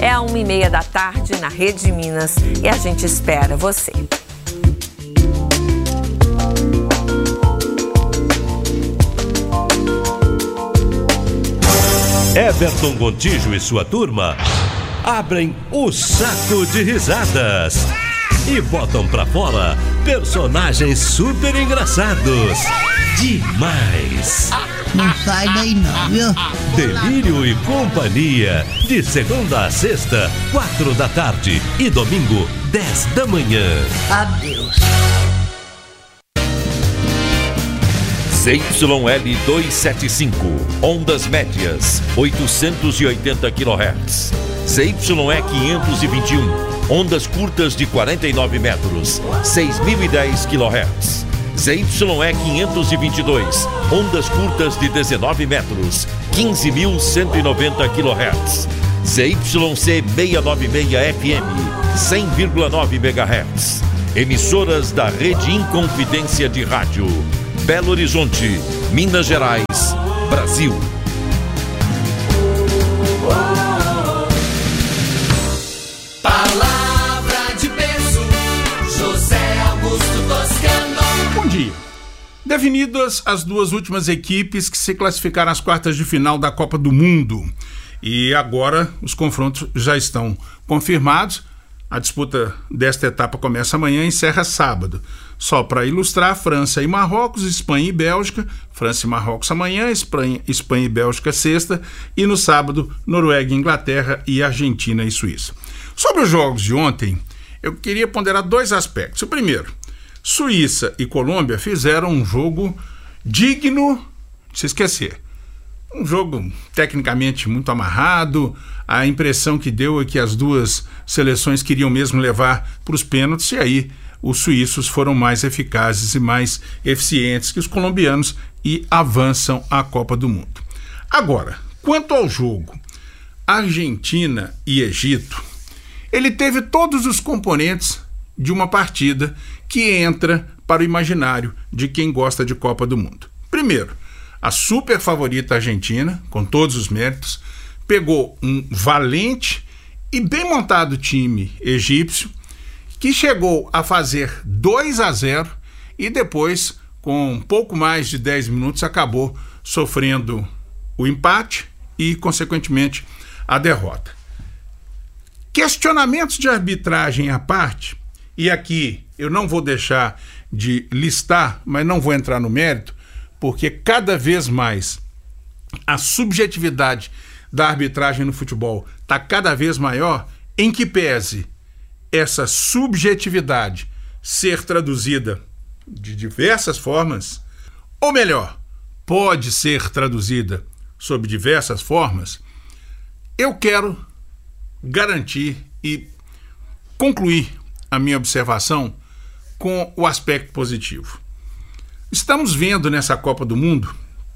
É às 1h30 na Rede Minas e a gente espera você. Everton Gontijo e sua turma abrem o saco de risadas e botam pra fora personagens super engraçados. Demais! Não sai daí não, viu? Delírio e Companhia, de segunda a sexta, 16h e domingo, 10h. Adeus. ZYL 275, ondas médias, 880 kHz. ZYE 521, ondas curtas de 49 metros, 6.010 kHz. ZYE 522, ondas curtas de 19 metros, 15.190 kHz. ZYC 696 FM, 100,9 MHz. Emissoras da Rede Inconfidência de Rádio. Belo Horizonte, Minas Gerais, Brasil. Palavra de peso, José Augusto Toscano. Bom dia. Definidas as duas últimas equipes que se classificaram às quartas de final da Copa do Mundo. E agora os confrontos já estão confirmados. A disputa desta etapa começa amanhã e encerra sábado. Só para ilustrar, França e Marrocos, Espanha e Bélgica. França e Marrocos amanhã, Espanha e Bélgica sexta. E no sábado, Noruega e Inglaterra e Argentina e Suíça. Sobre os jogos de ontem, eu queria ponderar dois aspectos. O primeiro, Suíça e Colômbia fizeram um jogo digno de se esquecer. Um jogo tecnicamente muito amarrado. A impressão que deu é que as duas seleções queriam mesmo levar para os pênaltis, e aí os suíços foram mais eficazes e mais eficientes que os colombianos e avançam à Copa do Mundo. Agora, quanto ao jogo Argentina e Egito, ele teve todos os componentes de uma partida que entra para o imaginário de quem gosta de Copa do Mundo. Primeiro, a super favorita Argentina, com todos os méritos, pegou um valente e bem montado time egípcio, que chegou a fazer 2-0 e depois, com pouco mais de 10 minutos, acabou sofrendo o empate e, consequentemente, a derrota. Questionamentos de arbitragem à parte, e aqui eu não vou deixar de listar, mas não vou entrar no mérito, porque cada vez mais a subjetividade da arbitragem no futebol está cada vez maior, em que pese essa subjetividade ser traduzida de diversas formas, ou melhor, pode ser traduzida sob diversas formas, eu quero garantir e concluir a minha observação com o aspecto positivo. Estamos vendo nessa Copa do Mundo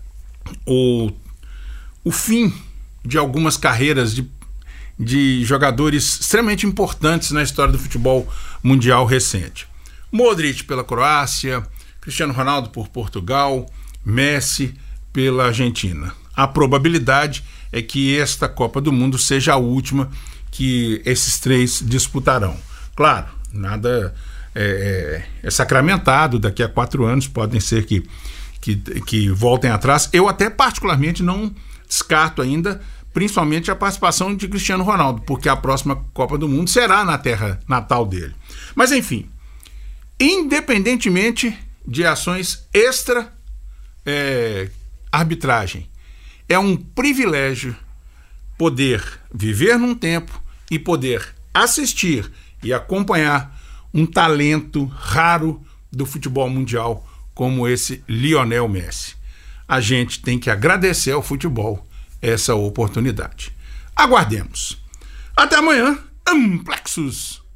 o fim de algumas carreiras de jogadores extremamente importantes na história do futebol mundial recente. Modric pela Croácia, Cristiano Ronaldo por Portugal, Messi pela Argentina. A probabilidade é que esta Copa do Mundo seja a última que esses três disputarão. Claro, nada é sacramentado, daqui a 4 anos podem ser que voltem atrás. Eu até particularmente não descarto ainda, principalmente a participação de Cristiano Ronaldo, porque a próxima Copa do Mundo será na terra natal dele. Mas enfim, independentemente de ações extra arbitragem, é um privilégio poder viver num tempo e poder assistir e acompanhar um talento raro do futebol mundial como esse Lionel Messi. A gente tem que agradecer ao futebol essa oportunidade. Aguardemos. Até amanhã, Amplexus!